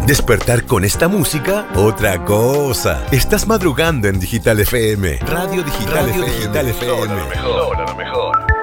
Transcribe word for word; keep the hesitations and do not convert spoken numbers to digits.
Despertar con esta música, otra cosa. Estás madrugando en Digital F M. Radio Digital, Radio F M. Digital F M. Lo mejor, lo mejor.